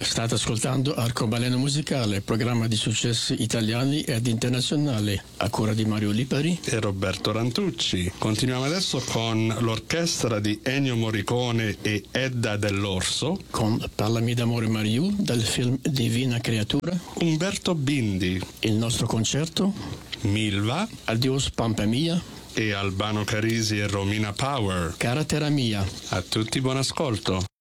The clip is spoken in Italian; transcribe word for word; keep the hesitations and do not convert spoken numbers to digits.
State ascoltando Arcobaleno Musicale, programma di successi italiani ed internazionali, a cura di Mario Lipari e Roberto Rantucci. Continuiamo adesso con l'orchestra di Ennio Morricone e Edda Dell'Orso, con Parlami d'amore Mariù del film Divina Creatura, Umberto Bindi, il nostro concerto, Milva, Adios Pampa Mia e Albano Carisi e Romina Power. Cara Terra Mia. A tutti buon ascolto.